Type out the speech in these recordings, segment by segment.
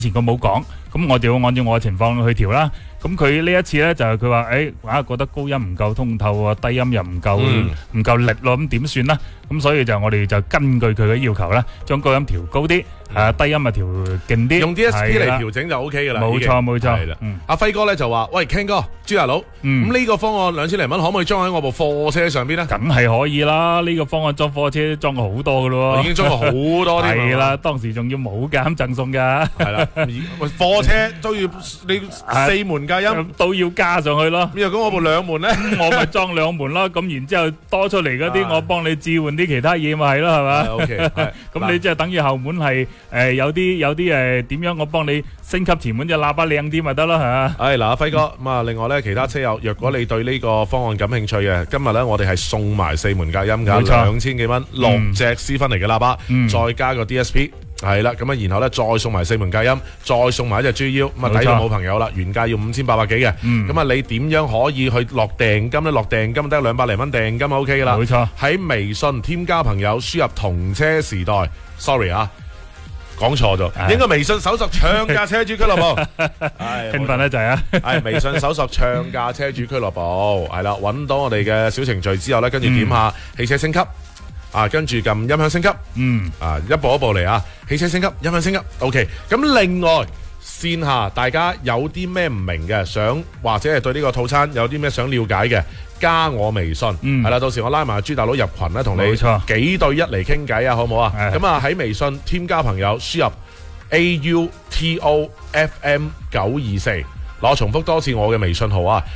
前佢冇講，咁我就要按照我嘅情況去調啦。咁佢呢一次咧就係佢話，硬係覺得高音唔夠通透啊，低音又唔夠力咯，咁點算啦？咁所以就我哋就根據佢嘅要求啦，將高音調高啲，低音啊調勁啲， 用 DSP 嚟調整就 OK 噶啦。 冇錯冇錯， 係啦。阿輝哥咧就話：喂 Ken 哥，朱大佬，咁呢個方案2000零蚊可唔可以裝喺我部貨車上邊咧？ 梗係可以啦，呢個方案裝貨車裝過好多噶咯， 已經裝過好多添。 係啦，當時仲要冇減贈送噶。 係啦，貨車都要你4門隔音都要加上去咯。 咁如果我部2門咧， 我咪裝2門咯。咁然之後多出嚟嗰啲，我幫你置換啲其他嘢咪係咯，係嘛 ？OK， 咁你即係等於後門係有啲點樣，我幫你升級前門隻喇叭靚啲咪得咯，係嘛？ 嗱，阿輝哥咁啊，另外咧其他車友，若果你對呢個方案感興趣嘅，今日咧我哋係送埋4門隔音㗎，2000幾蚊，6隻斯芬尼嘅喇叭，再加個 DSP。係啦，咁啊，然後咧再送埋4門隔音，再送埋一隻 G U，咁啊睇到冇朋友啦，原價要5800幾嘅，咁啊你點樣可以去落訂金咧？落訂金得200零蚊訂金 OK 噶啦， 冇錯。喺微信添加朋友，輸入同車時代 ，sorry 啊，講錯咗，應該微信搜索唱價車主俱樂部， 興奮咧就係啊， 係微信搜索唱價車主俱樂部，係啦，揾到我哋嘅小程序之後咧，跟住點下汽車升級。跟住撳音響升級，一步一步嚟啊！汽車升級，音響升級 ，OK。咁另外線下大家有啲咩唔明嘅，想或者係對呢個套餐有啲咩想了解嘅，加我微信，係啦，到時我拉埋朱大佬入群咧，同你幾對一嚟傾偈啊，好唔好啊？咁啊喺微信添加朋友，輸入 AUTOFM924。我重複多次我嘅微信號啊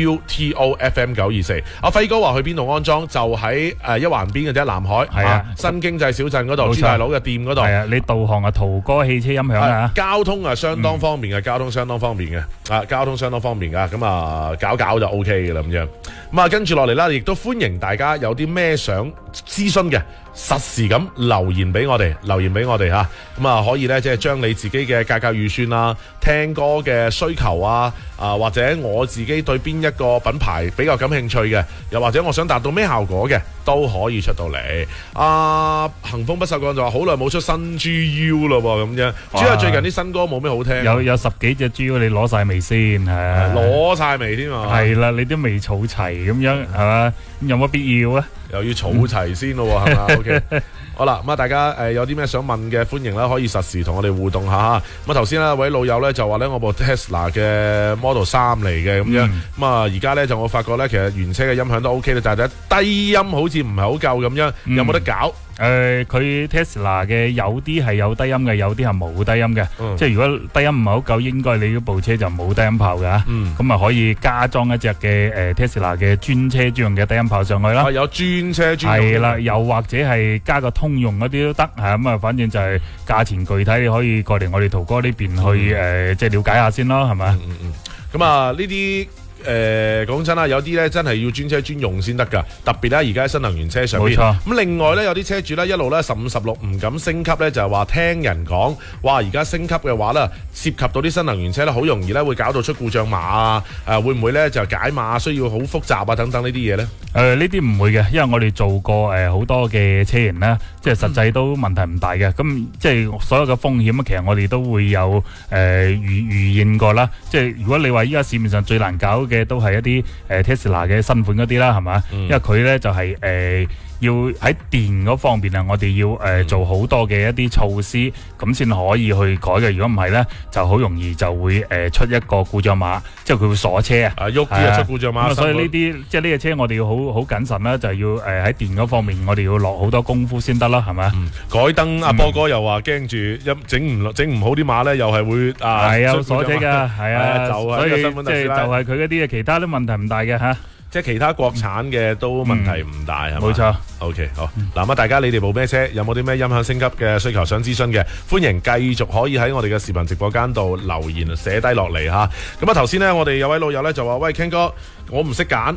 ，AUTOFM924。阿輝哥話去邊度安裝？就喺一環邊嘅啫，南海係啊，新經濟小鎮嗰度，朱大佬嘅店嗰度。係啊，你導航啊，途歌汽車音響啊， 交通啊相當方便嘅，交通相當方便嘅，交通相當方便噶。咁啊，搞就 OK 嘅啦，咁樣。咁啊，跟住落嚟啦，亦都歡迎大家有啲咩想諮詢嘅，實時咁留言俾我哋，吓。咁啊，可以咧即係將你自己嘅價格預算啊，聽歌嘅需求啊，或者我自己對邊一個品牌比較感興趣嘅，又或者我想達到咩效果嘅，都可以出到嚟。行風不受降就話好耐冇出新 GU 咯喎，咁樣。主要最近啲新歌冇咩好聽。 有10幾隻 GU 你攞晒未先？係攞晒未添啊？ 係啦，你都未儲齊咁樣係嘛？有乜必要啊？ 又要儲齊先咯，係嘛？OK。好啦，咁啊，大家有啲咩想問嘅，歡迎啦，可以實時同我哋互動下。咁啊，頭先位老友咧就話咧，我部 Tesla 嘅 Model 3嚟嘅咁樣。咁啊，而家咧就我發覺咧，其實原車嘅音響都 OK 啦，但係低音好似唔係好夠咁樣，有冇得搞？ 佢 Tesla 嘅有啲係有低音嘅，有啲係冇低音嘅。即係如果低音唔係好夠，應該你嗰部車就冇低音炮㗎。咁啊可以加裝一隻嘅Tesla 嘅專車專用嘅低音炮上去啦。 有專車專用。係啦， 又或者係加個通用嗰啲都得。係咁啊，反正就係價錢具體你可以過嚟我哋途哥呢邊去即係了解下先咯，係咪？ 咁啊呢啲。講真啦，有啲咧真係要專車專用先得噶，特別咧而家喺新能源車上邊。冇錯。咁另外咧有啲車主咧一路咧15、16唔敢升級咧，就係話聽人講話而家升級嘅話咧，涉及到啲新能源車咧，好容易咧會搞到出故障碼啊！會唔會咧就解碼需要好複雜啊？等等呢啲嘢咧？ 呢啲唔會嘅，因為我哋做過好多嘅車型啦，即係實際都問題唔大嘅。咁即係所有嘅風險其實我哋都會有預演過啦。即係如果你話依家市面上最難搞嘅都係一啲Tesla 嘅新款嗰啲啦，係嘛？因為佢咧就係要喺電嗰方面啊，我哋要做好多嘅一啲措施，咁先可以去改嘅。如果唔係咧，就好容易就會出一個故障碼，即係佢會鎖車啊。喐啲就出故障碼。所以呢啲即係呢個車我哋要好謹慎啦，就要喺電嗰方面我哋要落好多功夫先得啦，係咪？改燈阿波哥又話驚住整唔好啲碼咧，又係會係有鎖車㗎，係啊，所以即係就係佢嗰啲其他都問題唔大嘅嚇。 即係其他國產嘅都問題唔大係嘛？ 冇錯。 OK， 好。嗱，大家你哋部咩車？有冇啲咩音響升級嘅需求想諮詢嘅？歡迎繼續可以喺我哋嘅視頻直播間度留言寫低落嚟嚇。咁啊頭先呢，我哋有位老友咧就話：喂 Ken 哥，我唔識揀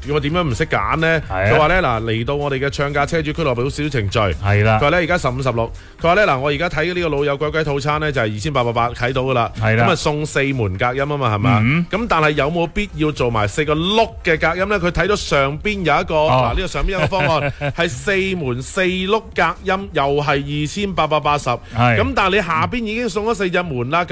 咁啊點樣唔識揀呢？ 係啊佢話咧嗱，嚟到我哋嘅唱價車主俱樂部小程序。 係啦佢，話咧而家15、16，佢話咧嗱，我而家睇呢個老友鬼鬼套餐咧就係2888睇到噶啦， 係啦咁啊送4門隔音啊嘛，係嘛？咁但係有冇必要做埋4個碌嘅隔音咧？佢睇到上邊有一個嗱，呢個上邊有一個方案係4門4碌隔音，又係2880， 係咁但係你下邊已經送咗4隻門啦。